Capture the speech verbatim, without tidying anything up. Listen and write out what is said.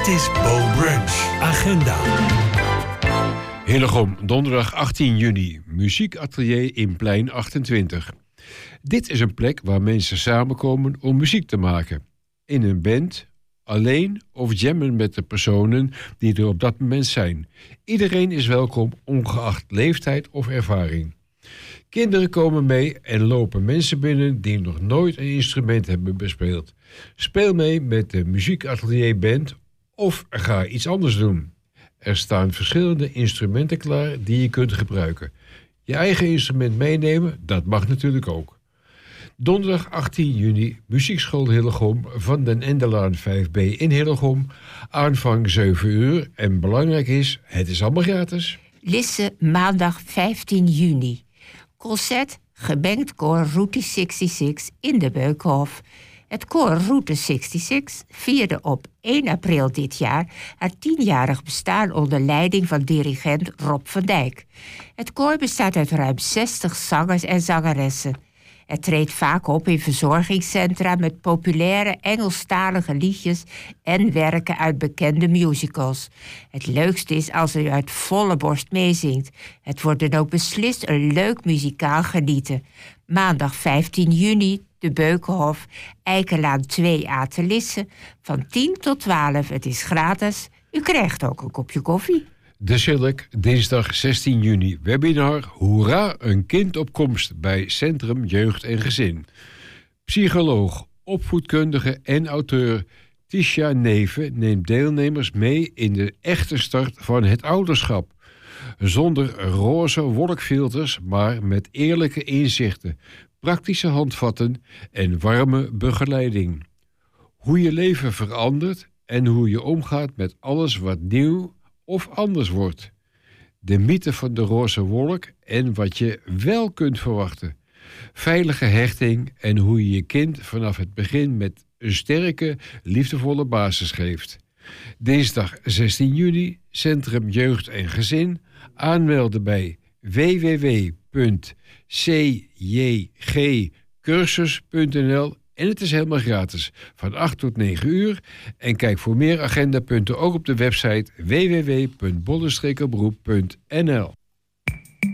Dit is Bo Brunch. Agenda. Hillegom, donderdag achttien juni. Muziekatelier in Plein achtentwintig. Dit is een plek waar mensen samenkomen om muziek te maken. In een band, alleen of jammen met de personen die er op dat moment zijn. Iedereen is welkom, ongeacht leeftijd of ervaring. Kinderen komen mee en lopen mensen binnen die nog nooit een instrument hebben bespeeld. Speel mee met de muziekatelierband of ga iets anders doen. Er staan verschillende instrumenten klaar die je kunt gebruiken. Je eigen instrument meenemen, dat mag natuurlijk ook. Donderdag achttien juni, Muziekschool Hillegom van den Endelaan vijf B in Hillegom. Aanvang zeven uur en belangrijk is, het is allemaal gratis. Lisse, maandag vijftien juni. Concert Gemengd Koor Route zesenzestig in de Beukenhof. Het koor Route zesenzestig vierde op één april dit jaar haar tienjarig bestaan onder leiding van dirigent Rob van Dijk. Het koor bestaat uit ruim zestig zangers en zangeressen. Het treedt vaak op in verzorgingscentra met populaire Engelstalige liedjes en werken uit bekende musicals. Het leukste is als u uit volle borst meezingt. Het wordt dan ook beslist een leuk muzikaal genieten. Maandag vijftien juni, de Beukenhof, Eikenlaan twee A te Lisse, van tien tot twaalf. Het is gratis. U krijgt ook een kopje koffie. De Silk, dinsdag zestien juni. Webinar Hoera, een kind op komst bij Centrum Jeugd en Gezin. Psycholoog, opvoedkundige en auteur Tisha Neven neemt deelnemers mee in de echte start van het ouderschap. Zonder roze wolkfilters, maar met eerlijke inzichten, praktische handvatten en warme begeleiding. Hoe je leven verandert en hoe je omgaat met alles wat nieuw of anders wordt. De mythe van de roze wolk en wat je wel kunt verwachten. Veilige hechting en hoe je je kind vanaf het begin met een sterke, liefdevolle basis geeft. Dinsdag zestien juni, Centrum Jeugd en Gezin. Aanmelden bij w w w punt c j g cursus punt n l en het is helemaal gratis, van acht tot negen uur. En kijk voor meer agendapunten ook op de website w w w punt bollenstrekerberoep punt n l.